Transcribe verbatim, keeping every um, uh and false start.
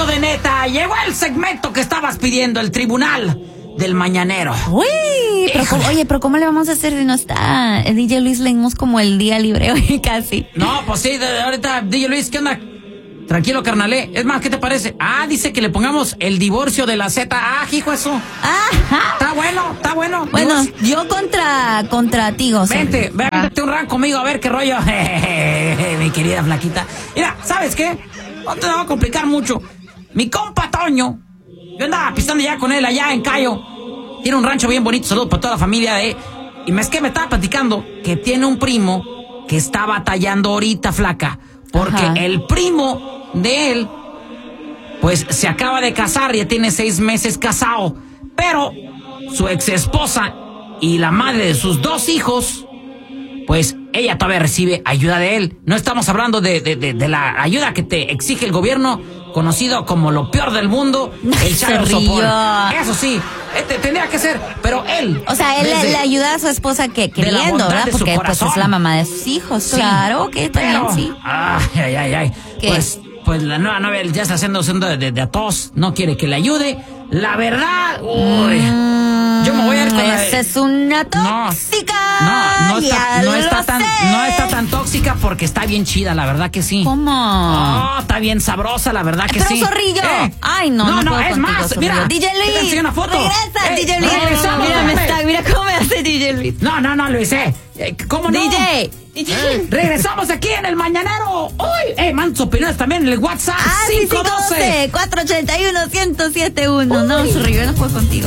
Zorrillo de neta, llegó el segmento que estabas pidiendo, el tribunal del mañanero. Uy, pero cómo, oye, pero ¿cómo le vamos a hacer si no está el D J Luis? Leímos como el día libre hoy casi. No, pues sí, de, de ahorita, D J Luis, ¿qué onda? Tranquilo, carnalé. Es más, ¿qué te parece? Ah, dice que le pongamos el divorcio de la Z. Ah, hijo, eso. Ajá. Está bueno, está bueno. Bueno, Dios. yo contra, contra ti, José. Vente, vente un rank conmigo a ver qué rollo. Mi querida flaquita. Mira, ¿sabes qué? No te va a complicar mucho. Mi compa Toño, yo andaba pistando ya con él allá en Cayo. Tiene un rancho bien bonito, saludos para toda la familia de... Y me es que me estaba platicando que tiene un primo que está batallando ahorita, flaca. Porque Ajá. el primo de él, pues se acaba de casar, ya tiene seis meses casado. Pero su ex esposa y la madre de sus dos hijos, pues ella todavía recibe ayuda de él. No estamos hablando de, de, de, de la ayuda que te exige el gobierno, conocido como lo peor del mundo, el child support. Eso sí, este, tendría que ser, pero él... O sea, él desde, le, le ayuda a su esposa que queriendo, ¿verdad? Porque pues es la mamá de sus hijos. Sí, claro, que está pero, bien, sí. Ay, ay, ay, ay. ¿Qué? Pues, pues la nueva novia ya está haciendo, haciendo de, de, de a tos, no quiere que le ayude. La verdad, uy, Mm, yo me voy a ir con la... Esa es una tóxica. No, no está, ya no lo está tan, sé. no está tan tóxica porque está bien chida, la verdad que sí. ¿Cómo? Oh, está bien sabrosa, la verdad que Pero sí. Zorrillo. Eh, Ay, no, no, no, no, puedo es contigo, más, Zorrillo. mira, D J te Luis. enseño una foto. Regresa, Eh, D J Luis. regresamos, Mira, me hombre. está, mira cómo me hace D J Luis. No, no, no, Luis, eh. Eh, ¿Cómo no? D J. D J. Eh, regresamos aquí en el Mañanero. Uy, eh, man, sus opiniones también en el WhatsApp. Ah, sí, cinco cinco doce doce, cuatro ochenta y uno, ciento siete uno. No, Zorrillo, no puedo contigo.